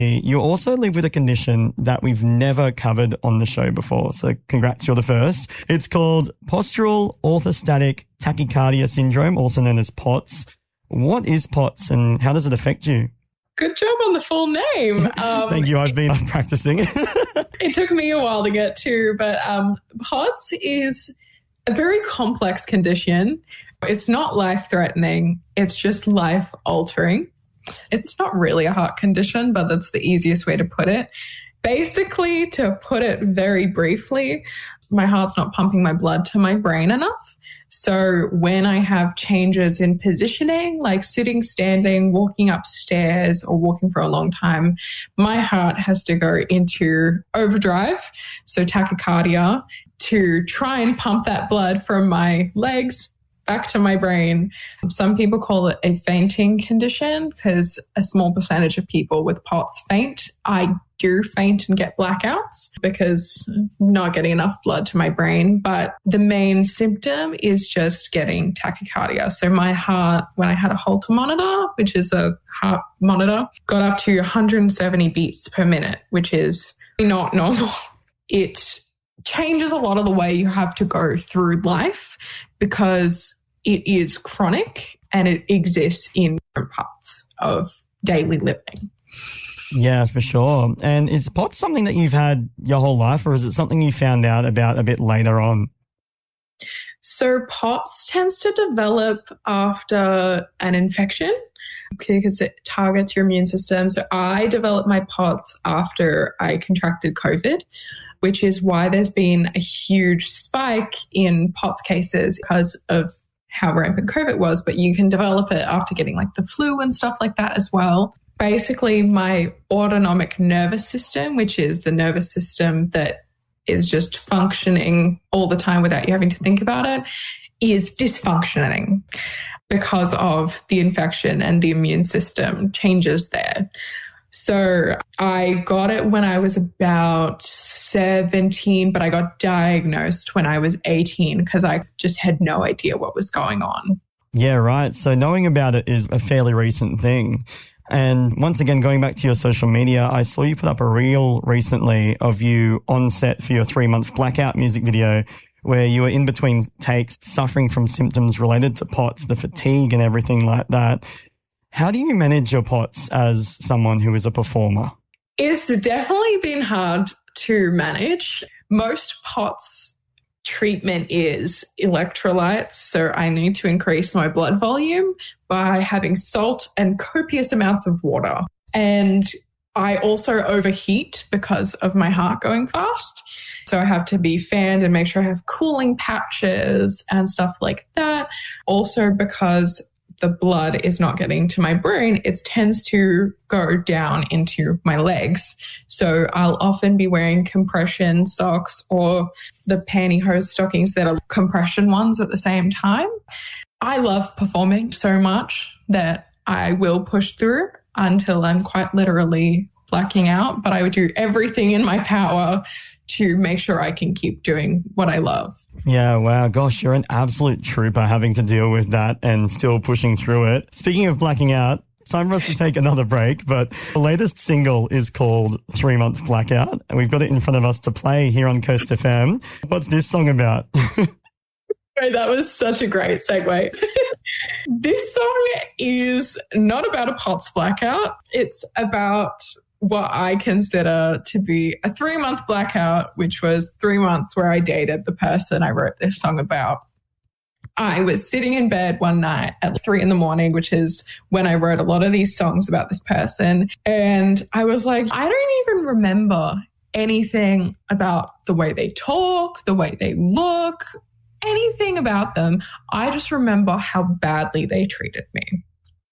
You also live with a condition that we've never covered on the show before. So congrats, you're the first. It's called postural orthostatic tachycardia syndrome, also known as POTS. What is POTS and how does it affect you? Good job on the full name. Thank you. I've been practicing. It took me a while to get to, but POTS is a very complex condition. It's not life-threatening. It's just life-altering. It's not really a heart condition, but that's the easiest way to put it. Basically, to put it very briefly, my heart's not pumping my blood to my brain enough. So when I have changes in positioning, like sitting, standing, walking upstairs, or walking for a long time, my heart has to go into overdrive, so tachycardia, to try and pump that blood from my legs back to my brain. Some people call it a fainting condition because a small percentage of people with POTS faint. I do faint and get blackouts because I'm not getting enough blood to my brain. But the main symptom is just getting tachycardia. So my heart, when I had a Holter monitor, which is a heart monitor, got up to 170 beats per minute, which is not normal. It changes a lot of the way you have to go through life because it is chronic and it exists in different parts of daily living. Yeah, for sure. And is POTS something that you've had your whole life, or is it something you found out about a bit later on? So POTS tends to develop after an infection because it targets your immune system. So I developed my POTS after I contracted COVID, which is why there's been a huge spike in POTS cases because of how rampant COVID was. But you can develop it after getting like the flu and stuff like that as well. Basically, my autonomic nervous system, which is the nervous system that is just functioning all the time without you having to think about it, is dysfunctioning because of the infection and the immune system changes there. So I got it when I was about 17, but I got diagnosed when I was 18 because I just had no idea what was going on. Yeah, right. So knowing about it is a fairly recent thing. And once again, going back to your social media, I saw you put up a reel recently of you on set for your 3-month Blackout music video where you were in between takes suffering from symptoms related to POTS, the fatigue and everything like that. How do you manage your POTS as someone who is a performer? It's definitely been hard to manage. Most POTS treatment is electrolytes, so I need to increase my blood volume by having salt and copious amounts of water. And I also overheat because of my heart going fast. So I have to be fanned and make sure I have cooling patches and stuff like that. Also because the blood is not getting to my brain, it tends to go down into my legs. So I'll often be wearing compression socks or the pantyhose stockings that are compression ones at the same time. I love performing so much that I will push through until I'm quite literally blacking out, but I would do everything in my power to make sure I can keep doing what I love. Yeah, wow. Gosh, you're an absolute trooper having to deal with that and still pushing through it. Speaking of blacking out, time for us to take another break, but the latest single is called 3-Month Blackout, and we've got it in front of us to play here on Coast FM. What's this song about? That was such a great segue. This song is not about a POTS blackout. It's about what I consider to be a 3-month blackout, which was 3 months where I dated the person I wrote this song about. I was sitting in bed one night at 3 a.m, which is when I wrote a lot of these songs about this person. And I was like, I don't even remember anything about the way they talk, the way they look, anything about them. I just remember how badly they treated me.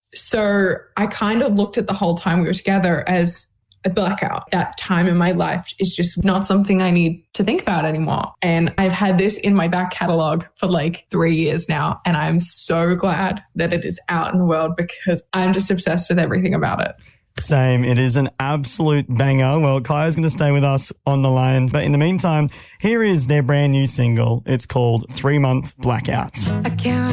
So I kind of looked at the whole time we were together as a blackout. That time in my life is just not something I need to think about anymore. And I've had this in my back catalog for like 3 years now. And I'm so glad that it is out in the world because I'm just obsessed with everything about it. Same. It is an absolute banger. Well, Kaya's going to stay with us on the line. But in the meantime, here is their brand new single. It's called 3-Month Blackout. I can't